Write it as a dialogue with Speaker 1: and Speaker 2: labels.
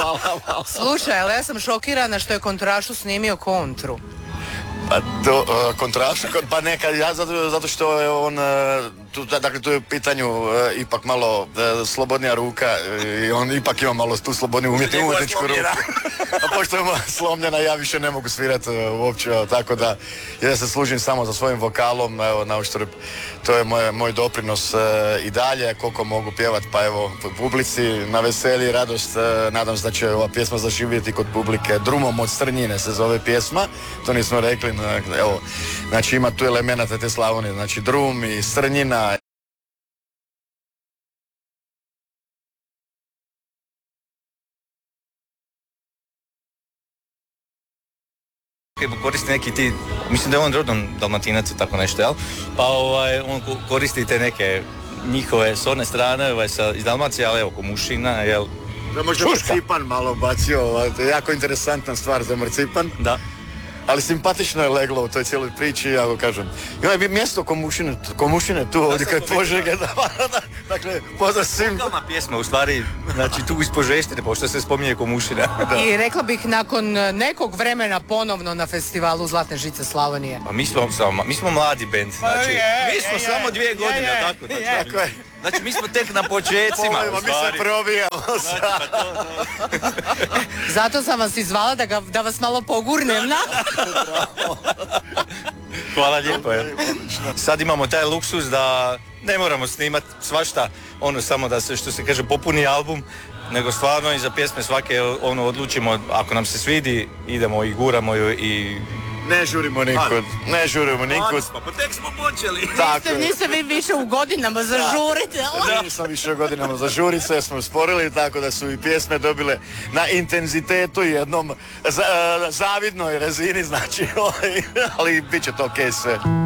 Speaker 1: Hvala.
Speaker 2: Slušaj, ali ja sam šokirana što je Kontrašu snimio kontru.
Speaker 1: Pa Kontrašu, pa neka, ja zato što je on, dakle tu je u pitanju ipak malo slobodnija ruka i on ipak ima malo tu slobodniju umjetničku ruku. A pošto je slomljena, ja više ne mogu svirati uopće, tako da ja se služim samo za svojim vokalom, evo, na uštrb, to je moj doprinos i dalje, koliko mogu pjevati, pa evo, publici, na veselje i radost, nadam se da će ova pjesma zaživjeti kod publike. Drumom od Strnjine se zove pjesma, to nismo rekli, evo, znači ima tu elemenata te Slavonije, znači drum i Strnjina.
Speaker 3: Koristi neki ti, mislim da je on rodom Dalmatinac i tako nešto, jel? Pa on koristi te neke njihove sorne strane iz Dalmacije, ali evo, komušina, jel?
Speaker 1: Da možda marcipan malo bacio, jako interesantna stvar za marcipan.
Speaker 3: Da.
Speaker 1: Ali simpatično je leglo u toj cijeloj priči, ja go kažem. Ima mjesto Komušine tu ovdje kad Požege, dakle, pozdrav svim.
Speaker 3: Lokalna pjesma, u stvari, znači tu iz Požeštine, pošto se spominje Komušina.
Speaker 2: Da. I rekla bih nakon nekog vremena ponovno na festivalu Zlatne žice Slavonije.
Speaker 3: Pa mi smo mladi bend, znači, mi smo samo 2 godine, tako, znači. Znači, mi smo tek na počecima, u
Speaker 1: stvari. Mi se probijamo.
Speaker 3: Znači,
Speaker 2: zato sam vas izvala da vas malo pogurnem, na?
Speaker 3: Hvala lijepo, je. Sad imamo taj luksuz da ne moramo snimati svašta, samo da se, što se kaže, popuni album, nego stvarno iza pjesme svake odlučimo, ako nam se svidi, idemo i guramo i...
Speaker 1: Ne žurimo nikud.
Speaker 3: Pa tek smo počeli.
Speaker 2: Niste vi više u godinama za žurite.
Speaker 1: Nisam više u godinama za žurit, sve smo usporili, tako da su i pjesme dobile na intenzitetu jednom zavidnoj razini, znači, ali bit će to okej sve.